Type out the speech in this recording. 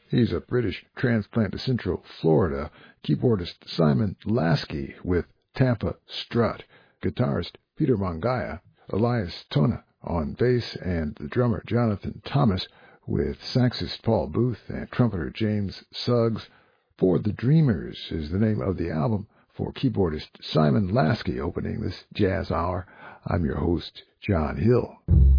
He's a British transplant to Central Florida. Keyboardist Simon Lasky with Tampa Strut. Guitarist Peter Mangaya. Elias Tona on bass, and the drummer Jonathan Thomas with saxist Paul Booth and trumpeter James Suggs. For the Dreamers is the name of the album for keyboardist Simon Lasky opening this jazz hour. I'm your host, John Hill.